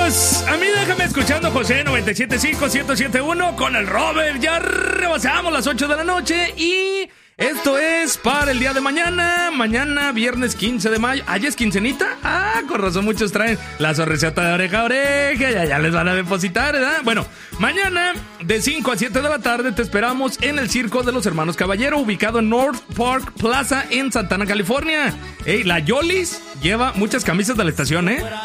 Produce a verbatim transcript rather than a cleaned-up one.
pues a mí déjame escuchando José noventa y siete punto cinco, ciento siete punto uno con el Robert. Ya rebasamos las ocho de la noche y esto es para el día de mañana. Mañana, viernes quince de mayo. ¿Ay, es quincenita? Ah, con razón muchos traen la sonrisota de oreja a oreja. Ya, ya les van a depositar, ¿verdad? Bueno, mañana de cinco a siete de la tarde te esperamos en el Circo de los Hermanos Caballero, ubicado en North Park Plaza en Santana, California. Ey, la Yolis lleva muchas camisas de la estación, ¿eh?